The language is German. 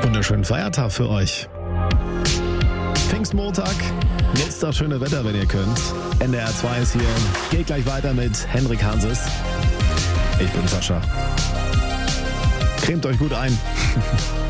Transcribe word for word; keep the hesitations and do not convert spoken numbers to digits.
Wunderschönen Feiertag für euch. Pfingstmontag, nutzt das schöne Wetter, wenn ihr könnt. N D R zwei ist hier. Geht gleich weiter mit Henrik Hanses. Ich bin Sascha. Cremt euch gut ein.